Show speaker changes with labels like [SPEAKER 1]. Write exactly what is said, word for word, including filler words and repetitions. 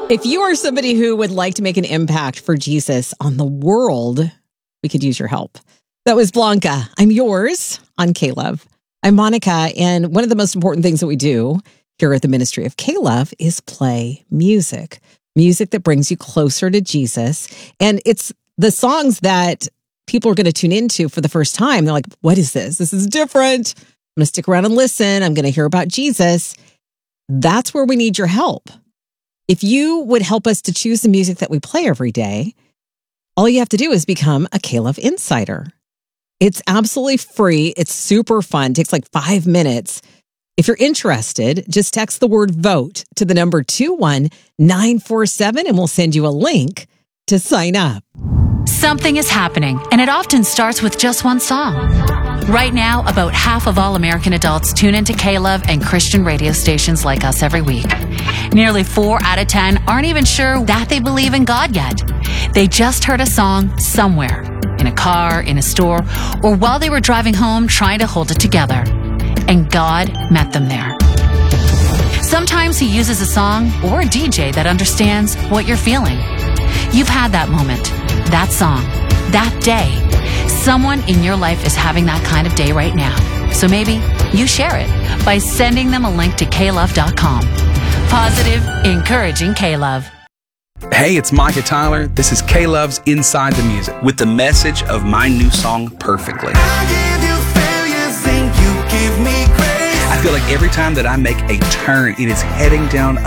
[SPEAKER 1] If you are somebody who would like to make an impact for Jesus on the world, we could use your help. That was Blanca. I'm yours on K-Love. I'm Monica, and one of the most important things that we do here at the Ministry of K-Love is play music. Music that brings you closer to Jesus. And it's the songs that people are going to tune into for the first time. They're like, what is this? This is different. I'm going to stick around and listen. I'm going to hear about Jesus. That's where we need your help. If you would help us to choose the music that we play every day, all you have to do is become a K-Love Insider. It's absolutely free. It's super fun. It takes like five minutes. If you're interested, just text the word VOTE to the number two one nine four seven and we'll send you a link to sign up.
[SPEAKER 2] Something is happening, and it often starts with just one song. Right now, about half of all American adults tune into K-Love and Christian radio stations like us every week. Nearly four out of ten aren't even sure that they believe in God yet. They just heard a song somewhere, in a car, in a store, or while they were driving home trying to hold it together. And God met them there. Sometimes He uses a song or a D J that understands what you're feeling. You've had that moment, that song, that day. Someone in your life is having that kind of day right now. So maybe you share it by sending them a link to K love dot com. Positive, encouraging K-Love.
[SPEAKER 3] Hey, it's Micah Tyler. This is K-Love's Inside the Music with the message of my new song, Perfectly.
[SPEAKER 4] I give you failures and you give me grace.
[SPEAKER 3] I feel like every time that I make a turn, it is heading down